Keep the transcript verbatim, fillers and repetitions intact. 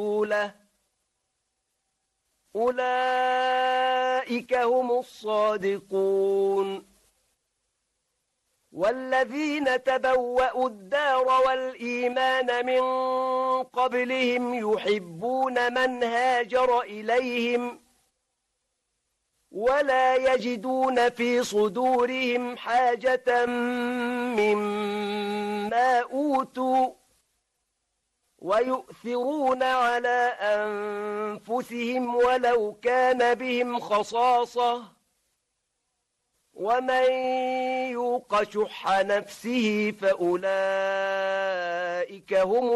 أولئك هم الصادقون. والذين تبوأوا الدار والإيمان من قبلهم يحبون من هاجر إليهم ولا يجدون في صدورهم حاجة مما أوتوا ويؤثرون على أنفسهم ولو كان بهم خصاصة ومن يوق شح نفسه فأولئك هم